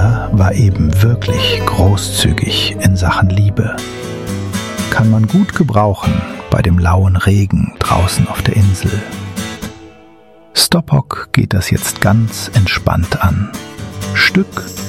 der war eben wirklich großzügig in Sachen Liebe. Kann man gut gebrauchen bei dem lauen Regen draußen auf der Insel. Stoppock geht das jetzt ganz entspannt an. Stück